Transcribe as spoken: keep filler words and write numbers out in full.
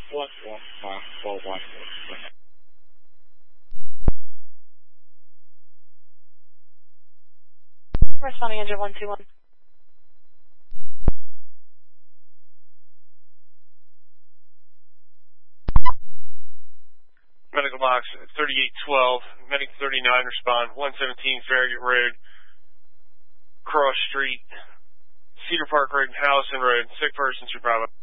One, one, one, four, one. Responding engine one two one. Medical box thirty-eight twelve, medic thirty-nine, respond, one seventeen Farragut Road, Cross Street, Cedar Park Road, Howison Road, sick person, Bravo.